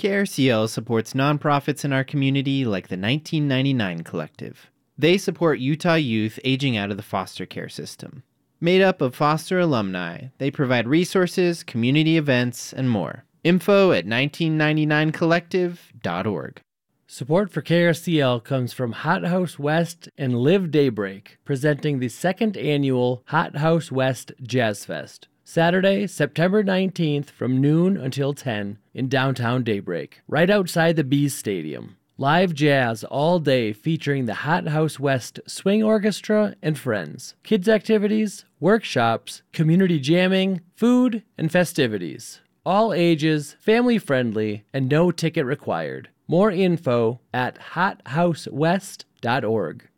KRCL supports nonprofits in our community like the 1999 Collective. They support Utah youth aging out of the foster care system. Made up of foster alumni, they provide resources, community events, and more. Info at 1999collective.org. Support for KRCL comes from Hot House West and Live Daybreak, presenting the second annual Hot House West Jazz Fest. Saturday, September 19th from noon until 10 in downtown Daybreak, right outside the Bees Stadium. Live jazz all day featuring the Hot House West Swing Orchestra and friends. Kids activities, workshops, community jamming, food, and festivities. All ages, family-friendly, and no ticket required. More info at hothousewest.org.